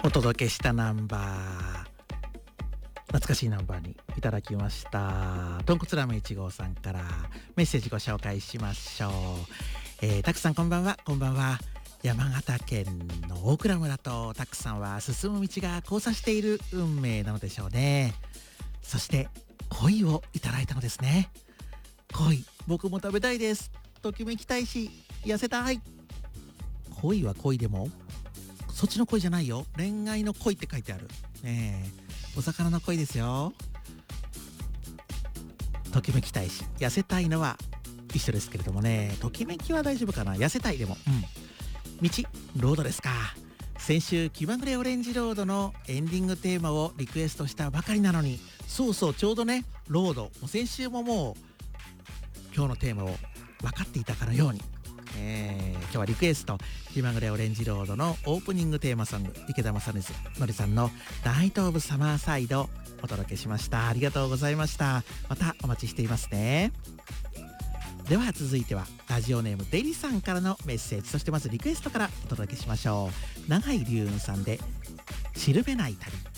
お届けしたナンバー、懐かしいナンバーにいただきましたとんこつラーメン1号さんからメッセージご紹介しましょう。たくさんこんばんは。こんばんは。山形県の大蔵村とたくさんは進む道が交差している運命なのでしょうね。そして恋をいただいたのですね。恋、僕も食べたいです。ときめきたいし痩せたい。恋は恋でもそっちの恋じゃないよ。恋愛の恋って書いてある。お魚の恋ですよ。ときめきたいし痩せたいのは一緒ですけれどもね。ときめきは大丈夫かな。痩せたいでも。道、ロードですか。先週気まぐれオレンジロードのエンディングテーマをリクエストしたばかりなのに、そうそう、ちょうどね、ロード、もう先週ももう今日のテーマを分かっていたかのように、今日はリクエスト気まぐれオレンジロードのオープニングテーマソング、池田正則さんのナイトオブサマーサイドお届けしました。ありがとうございました。またお待ちしていますね。では続いてはラジオネームデリさんからのメッセージ、そしてまずリクエストからお届けしましょう。永井龍雲さんでしるべない旅。